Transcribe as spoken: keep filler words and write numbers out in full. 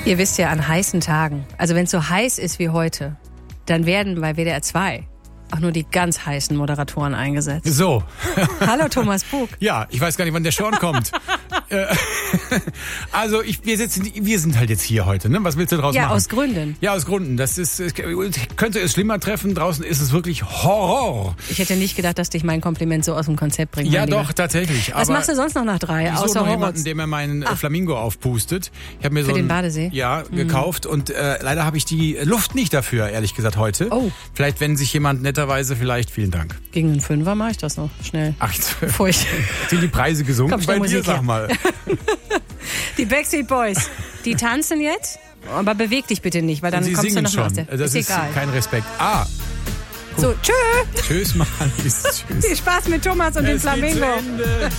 Ihr wisst ja, an heißen Tagen, also wenn es so heiß ist wie heute, dann werden bei W D R zwei auch nur die ganz heißen Moderatoren eingesetzt. So. Hallo Thomas Bug. Ja, ich weiß gar nicht, wann der Sean kommt. Also ich, wir sitzen, wir sind halt jetzt hier heute, ne? Was willst du draus Ja, machen? aus Gründen. Ja, aus Gründen. Das ist, könnte es schlimmer treffen. Draußen ist es wirklich Horror. Ich hätte nicht gedacht, dass dich mein Kompliment so aus dem Konzept bringt. Ja, mein doch, Lieber. tatsächlich. Was Aber machst du sonst noch nach drei, ich außer suche noch Horror? jemanden, der mir meinen Ach. Flamingo aufpustet. Ich habe mir Für so den einen, Badesee? Ja, mhm. gekauft und äh, leider habe ich die Luft nicht dafür, ehrlich gesagt, heute. Oh. Vielleicht, wenn sich jemand netterweise, vielleicht, vielen Dank. Gegen einen Fünfer mache ich das noch schnell. Ach, Bevor ich sind die Preise gesunken Komm, bei schnell dir, Musik sag her. mal. Die Backstreet Boys, die tanzen jetzt, aber beweg dich bitte nicht, weil dann Und sie kommst du singen noch mal aus schon. der... Das ist, egal. kein Respekt. Ah, So, tschö. tschüss, Mann. Tschüss. Viel Spaß mit Thomas und dem Es geht zu Flamingo. Ende.